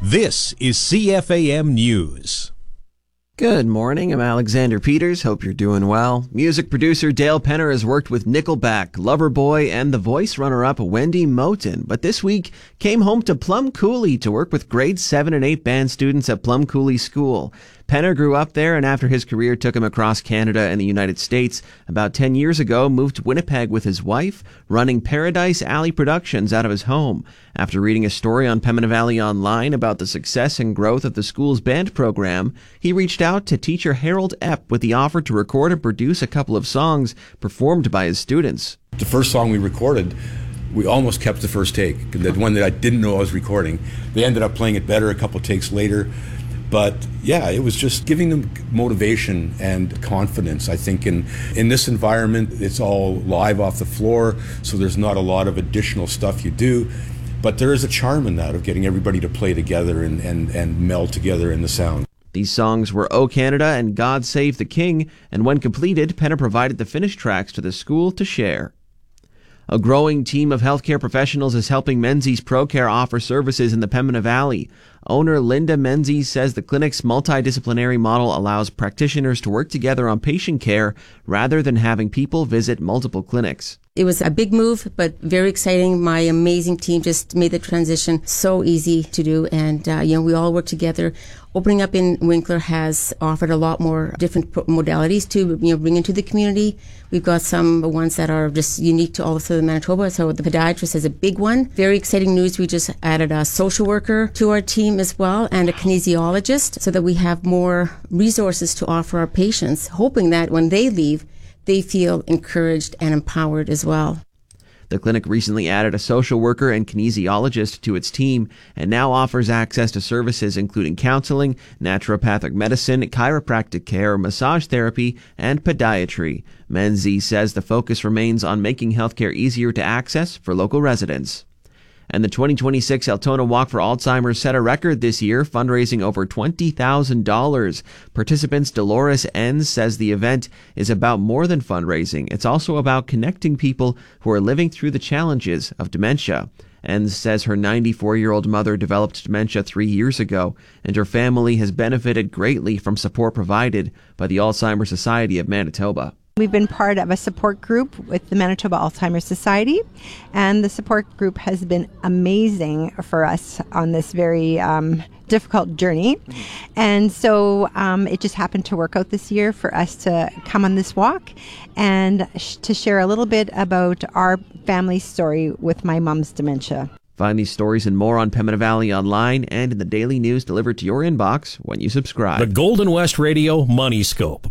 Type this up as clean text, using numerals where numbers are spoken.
This is CFAM News. Good morning, I'm Alexander Peters. Hope you're doing well. Music producer Dale Penner has worked with Nickelback, Loverboy, and The Voice runner-up Wendy Moten, but this week came home to Plum Coulee to work with grades 7 and 8 band students at Plum Coulee School. Penner grew up there, and after his career took him across Canada and the United States, about 10 years ago moved to Winnipeg with his wife, running Paradise Alley Productions out of his home. After reading a story on Pembina Valley Online about the success and growth of the school's band program, he reached out to teacher Harold Epp with the offer to record and produce a couple of songs performed by his students. The first song we recorded, we almost kept the first take, the one that I didn't know I was recording. They ended up playing it better a couple takes later. But yeah, it was just giving them motivation and confidence. I think in this environment, it's all live off the floor, so there's not a lot of additional stuff you do. But there is a charm in that of getting everybody to play together and meld together in the sound. These songs were O Canada and God Save the King, and when completed, Penner provided the finished tracks to the school to share. A growing team of healthcare professionals is helping Menzies ProCare offer services in the Pembina Valley. Owner Linda Menzies says the clinic's multidisciplinary model allows practitioners to work together on patient care rather than having people visit multiple clinics. It was a big move, but very exciting. My amazing team just made the transition so easy to do, and we all work together. Opening up in Winkler has offered a lot more different modalities to bring into the community. We've got some ones that are just unique to all of Southern Manitoba. So the podiatrist is a big one. Very exciting news. We just added a social worker to our team as well, and a kinesiologist, so that we have more resources to offer our patients, hoping that when they leave, they feel encouraged and empowered as well. The clinic recently added a social worker and kinesiologist to its team and now offers access to services including counseling, naturopathic medicine, chiropractic care, massage therapy, and podiatry. Menzies says the focus remains on making healthcare easier to access for local residents. And the 2026 Altona Walk for Alzheimer's set a record this year, fundraising over $20,000. Participants Dolores Enns says the event is about more than fundraising. It's also about connecting people who are living through the challenges of dementia. Enns says her 94-year-old mother developed dementia 3 years ago, and her family has benefited greatly from support provided by the Alzheimer's Society of Manitoba. We've been part of a support group with the Manitoba Alzheimer's Society, and the support group has been amazing for us on this very difficult journey. And so it just happened to work out this year for us to come on this walk and to share a little bit about our family story with my mom's dementia. Find these stories and more on Pembina Valley Online and in the daily news delivered to your inbox when you subscribe. The Golden West Radio Money Scope.